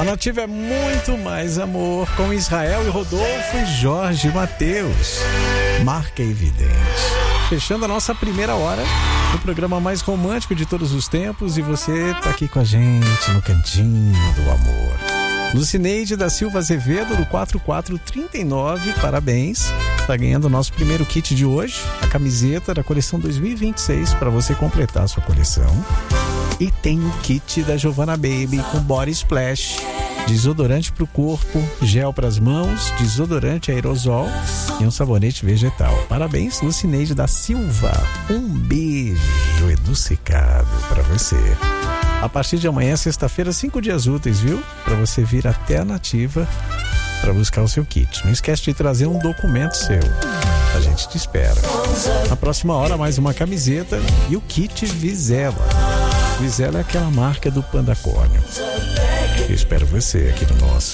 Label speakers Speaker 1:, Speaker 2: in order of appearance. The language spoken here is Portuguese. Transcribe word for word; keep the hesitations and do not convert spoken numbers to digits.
Speaker 1: A Nativa é muito mais amor, com Israel e Rodolfo e Jorge Mateus. Marca evidente. Fechando a nossa primeira hora, o programa mais romântico de todos os tempos, e você tá aqui com a gente no cantinho do amor. Lucineide da Silva Azevedo, do quatro quatro três nove, parabéns. Tá ganhando o nosso primeiro kit de hoje, a camiseta da coleção dois mil e vinte e seis, para você completar a sua coleção. E tem o kit da Giovanna Baby com Body Splash, desodorante para o corpo, gel para as mãos, desodorante aerosol e um sabonete vegetal. Parabéns, Lucineide da Silva. Um beijo adocicado para você. A partir de amanhã, sexta-feira, cinco dias úteis, viu? Para você vir até a Nativa para buscar o seu kit. Não esquece de trazer um documento seu. A gente te espera. Na próxima hora, mais uma camiseta e o kit Vizela. Vizela é aquela marca do Pandacórnio. Eu espero você aqui no nosso